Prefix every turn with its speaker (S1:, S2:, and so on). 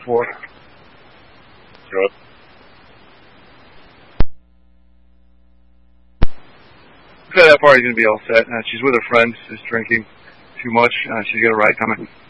S1: before.
S2: Good.
S1: So that party's going to be all set. She's with her friends, just drinking too much. She's got a ride coming.